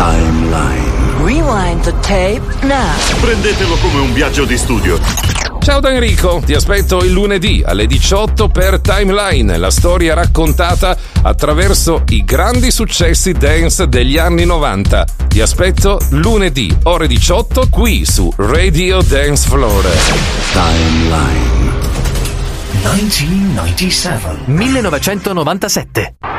Timeline. Rewind the tape now. Prendetelo come un viaggio di studio. Ciao da Enrico, ti aspetto il lunedì alle 18 per Timeline, la storia raccontata attraverso i grandi successi dance degli anni 90. Ti aspetto lunedì, ore 18, qui su Radio Dance Floor. Timeline. 1997.